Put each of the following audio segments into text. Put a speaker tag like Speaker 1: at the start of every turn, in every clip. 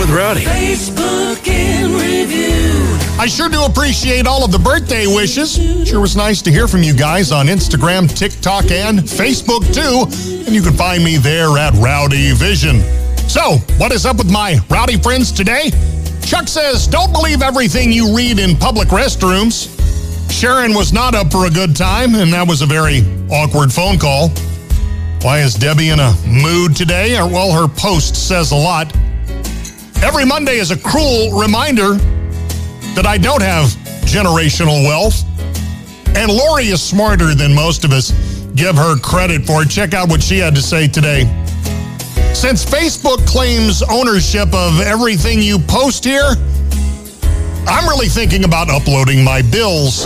Speaker 1: with Rowdy.
Speaker 2: Facebook in review.
Speaker 3: I sure do appreciate all of the birthday wishes. Sure was nice to hear from you guys on Instagram, TikTok, and Facebook, too. And you can find me there at Rowdy Vision. So, what is up with my rowdy friends today? Chuck says, don't believe everything you read in public restrooms. Sharon was not up for a good time, and that was a very awkward phone call. Why is Debbie in a mood today? Well, her post says a lot. Every Monday is a cruel reminder that I don't have generational wealth. And Lori is smarter than most of us give her credit for. Check out what she had to say today. Since Facebook claims ownership of everything you post here, I'm really thinking about uploading my bills.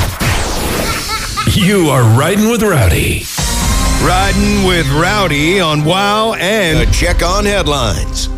Speaker 1: You are riding with Rowdy.
Speaker 4: Riding with Rowdy on WOW and a check on headlines.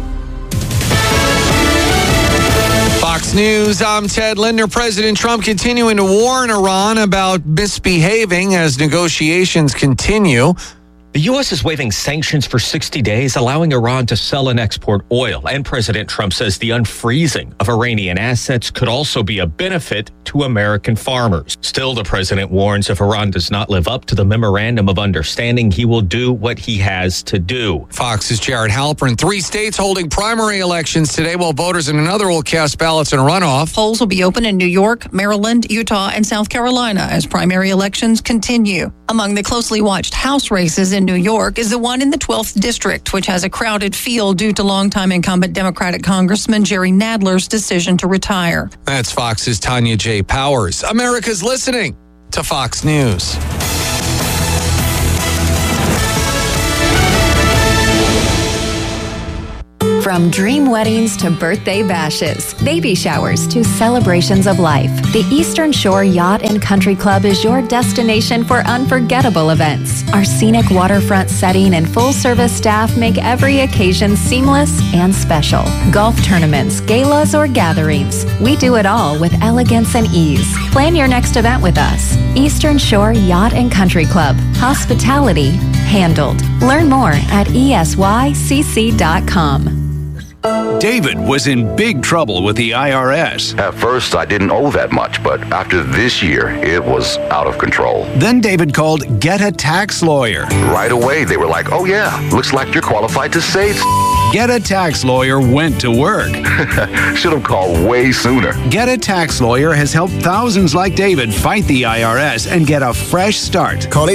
Speaker 4: Fox News, I'm Ted Linder. President Trump continuing to warn Iran about misbehaving as negotiations continue.
Speaker 5: The U.S. is waiving sanctions for 60 days, allowing Iran to sell and export oil. And President Trump says the unfreezing of Iranian assets could also be a benefit to American farmers. Still, the president warns if Iran does not live up to the memorandum of understanding, he will do what he has to do.
Speaker 4: Fox's Jared Halpern. 3 states holding primary elections today, while voters in another will cast ballots in a runoff.
Speaker 6: Polls will be open in New York, Maryland, Utah, and South Carolina as primary elections continue. Among the closely watched House races in New York is the one in the 12th District, which has a crowded field due to longtime incumbent Democratic Congressman Jerry Nadler's decision to retire.
Speaker 4: That's Fox's Tanya J. Powers. America's listening to Fox News.
Speaker 7: From dream weddings to birthday bashes, baby showers to celebrations of life, the Eastern Shore Yacht and Country Club is your destination for unforgettable events. Our scenic waterfront setting and full-service staff make every occasion seamless and special. Golf tournaments, galas, or gatherings, we do it all with elegance and ease. Plan your next event with us. Eastern Shore Yacht and Country Club. Hospitality handled. Learn more at ESYCC.com.
Speaker 8: David was in big trouble with the IRS.
Speaker 9: At first, I didn't owe that much, but after this year, it was out of control.
Speaker 8: Then David called Get a Tax Lawyer.
Speaker 9: Right away, they were like, oh yeah, looks like you're qualified to save.
Speaker 8: Get a Tax Lawyer went to work.
Speaker 9: Should have called way sooner.
Speaker 8: Get a Tax Lawyer has helped thousands like David fight the IRS and get a fresh start.
Speaker 10: Call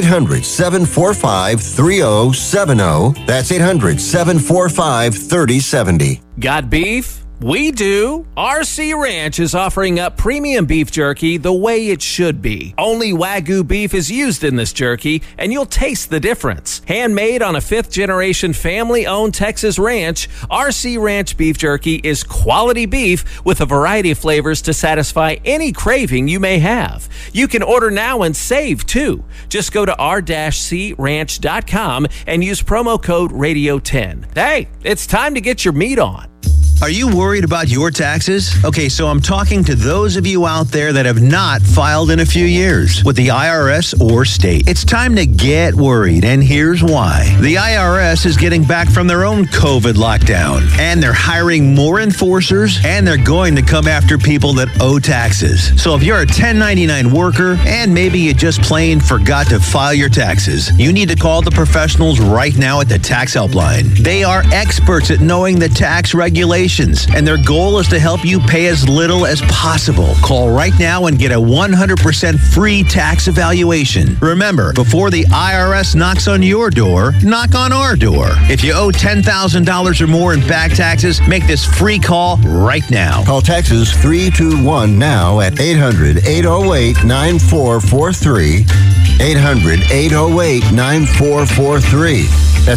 Speaker 10: 800-745-3070. That's 800-745-3070.
Speaker 11: Got beef? We do. RC Ranch is offering up premium beef jerky the way it should be. Only Wagyu beef is used in this jerky, and you'll taste the difference. Handmade on a 5th-generation family-owned Texas ranch, RC Ranch beef jerky is quality beef with a variety of flavors to satisfy any craving you may have. You can order now and save, too. Just go to r-cranch.com and use promo code RADIO10. Hey, it's time to get your meat on.
Speaker 12: Are you worried about your taxes? Okay, so I'm talking to those of you out there that have not filed in a few years with the IRS or state. It's time to get worried, and here's why. The IRS is getting back from their own COVID lockdown, and they're hiring more enforcers, and they're going to come after people that owe taxes. So if you're a 1099 worker, and maybe you just plain forgot to file your taxes, you need to call the professionals right now at the Tax Helpline. They are experts at knowing the tax regulations, and their goal is to help you pay as little as possible. Call right now and get a 100% free tax evaluation. Remember, before the IRS knocks on your door, knock on our door. If you owe $10,000 or more in back taxes, make this free call right now.
Speaker 10: Call Texas 321 now at 800-808-9443. 800-808-9443. That's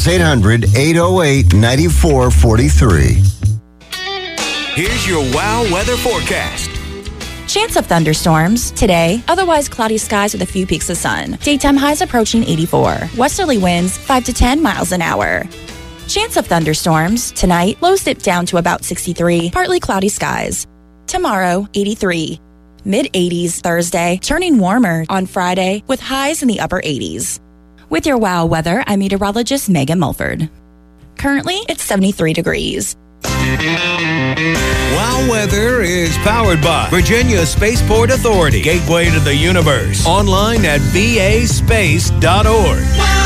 Speaker 10: 800-808-9443.
Speaker 1: Here's your WOW weather forecast.
Speaker 13: Chance of thunderstorms today, otherwise cloudy skies with a few peaks of sun. Daytime highs approaching 84. Westerly winds 5 to 10 miles an hour. Chance of thunderstorms tonight, lows dip down to about 63. Partly cloudy skies. Tomorrow, 83. Mid-80s Thursday, turning warmer on Friday with highs in the upper 80s. With your WOW weather, I'm meteorologist Megan Mulford. Currently, it's 73 degrees.
Speaker 1: Wow Weather is powered by Virginia Spaceport Authority, gateway to the universe. Online at vaspace.org.